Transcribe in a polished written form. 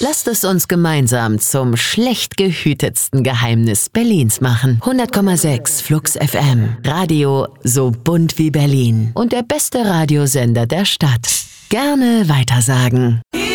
Lasst es uns gemeinsam zum schlecht gehütetsten Geheimnis Berlins machen. 100,6 Flux FM. Radio so bunt wie Berlin. Und der beste Radiosender der Stadt. Gerne weitersagen.